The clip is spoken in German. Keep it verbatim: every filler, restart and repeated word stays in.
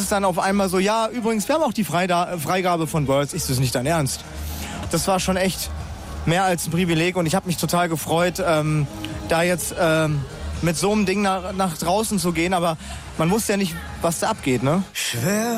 es dann auf einmal so, ja, übrigens, wir haben auch die Freida- Freigabe von Worlds. Ich, das ist nicht dein Ernst. Das war schon echt mehr als ein Privileg und ich habe mich total gefreut, ähm, da jetzt ähm, mit so einem Ding nach, nach draußen zu gehen, aber man wusste ja nicht, was da abgeht, ne? Schwer